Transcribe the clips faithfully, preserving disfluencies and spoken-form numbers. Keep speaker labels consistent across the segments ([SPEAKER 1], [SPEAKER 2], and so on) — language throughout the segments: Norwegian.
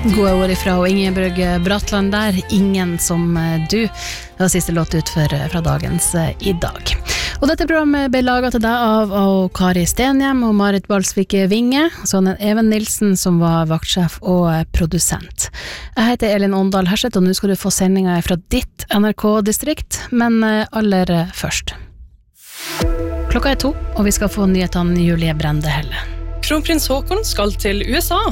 [SPEAKER 1] Gode ord ifra og Ingeborg Bratland der, ingen som du. Det var siste låt ut for, fra dagens i dag. Og dette programmet ble laget til deg av, av Kari Stenhjem og Marit Balsvik Vinge, sånn en Even Nilsen som var vaktsjef og produsent. Jeg heter Elin Åndal Herseth, og nå skal du få sendinger fra ditt N R K-distrikt, men aller først. Klokka er to, og vi skal få nyhetene Julie Brende Helle.
[SPEAKER 2] Kronprins Håkon skal til U S A.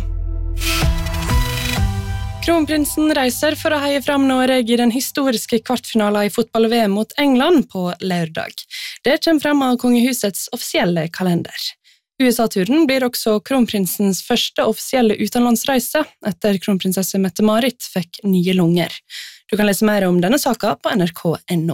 [SPEAKER 2] Kronprinsen reiser for å heie frem Norge i den historiske kvartfinalen i fotball-V M mot England på lørdag. Det kommer frem av kongehusets offisielle kalender. U S A-turen blir også kronprinsens første offisielle utenlandsreise etter kronprinsesse Mette-Marit fikk nye lunger. Du kan lese mer om denne saka på N R K punktum N O.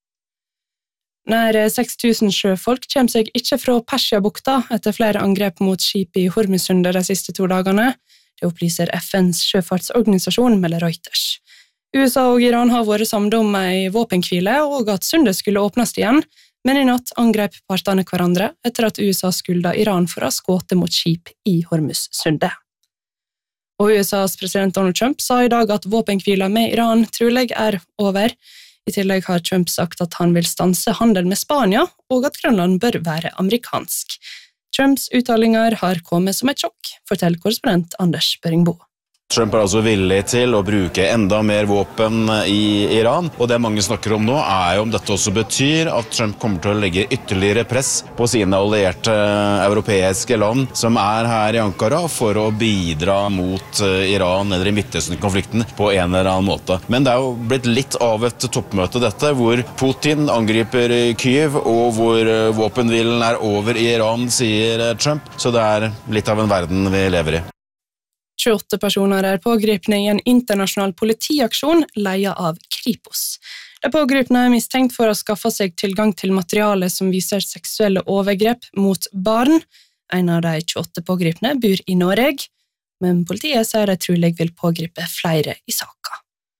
[SPEAKER 2] Nær seks tusen sjøfolk kommer seg ikke fra Persiabukta etter flere angrep mot skip i Hormuzsundet de siste to dagene. Det opplyser F N's sjøfartsorganisasjon, melder Reuters. U S A og Iran har vært samlet om en våpenhvile og at sundet skulle åpnes igjen, men i natt angrep partene hverandre etter at U S A skuldet Iran for å skåte mot skip i Hormuzsundet. Og U S A's president Donald Trump sa i dag at våpenhvila med Iran trolig er over. I tillegg har Trump sagt at han vil stanse handel med Spania, og at Grønland bør være amerikansk. Trumps uttalinger har kommet som et sjokk, forteller korrespondent Anders Børingbo.
[SPEAKER 3] Trump er altså villig til å bruke enda mer våpen i Iran, og det mange snakker om nå er jo om dette også betyr at Trump kommer til å legge ytterligere press på sine allierte europeiske land som er her i Ankara for å bidra mot Iran eller i Midtøsten-konflikten på en eller annen måte. Men det er jo blitt litt av et toppmøte dette, hvor Putin angriper Kyiv og hvor våpenhvilen er over i Iran, sier Trump, så det er litt av en verden vi lever i.
[SPEAKER 2] tjueåtte personer er pågripne i en internasjonal politiaksjon leia av Kripos. De pågripne er mistenkt for å skaffe seg tilgang til materiale som viser seksuelle overgrep mot barn. En av de tjueåtte pågripne bor i Norge, men politiet sier de trolig vil pågripe flere i saka.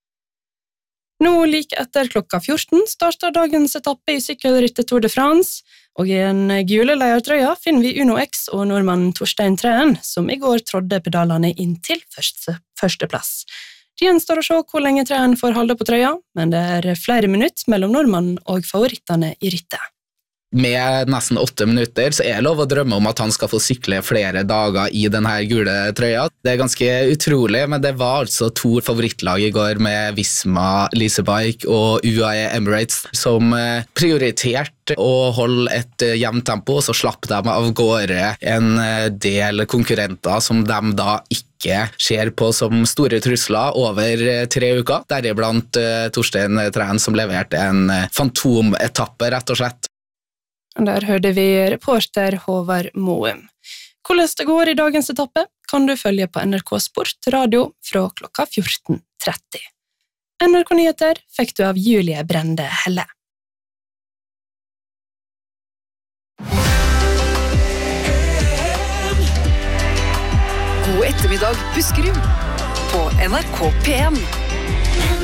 [SPEAKER 2] Nå like etter klokka fjorten starter dagens etappe i sykkelrittet Tour de France, og i en gule leiertrøya finner vi Uno X og nordmannen Torstein Træn, som i går trådde pedalene inn til første, førsteplass. Det gjenstår å se hvor lenge Træn får holde på trøya, men det er flere minutter mellom nordmannen og favorittene i rittet.
[SPEAKER 4] Med nesten åtte minutter så er det lov å drømme om at han skal få sykle flere dager i denne gule trøya. Det er ganske utrolig, men det var altså to favorittlag i går med Visma, Leasebike og U A E Emirates som prioriterte å holde et jevnt tempo, og så slapp de av gårde en del konkurrenter som de da ikke ser på som store trusler over tre uker, deriblant Torstein Træn som leverte en fantometappe rett og slett.
[SPEAKER 2] Der hørte vi reporter Håvard Moum. Hvordan det går i dagens etappe kan du følge på N R K Sport Radio fra klokka fjorten tretti. N R K-nyheter fikk du av Julie Brende Helle.
[SPEAKER 5] God ettermiddag, Buskerud, på N R K P en.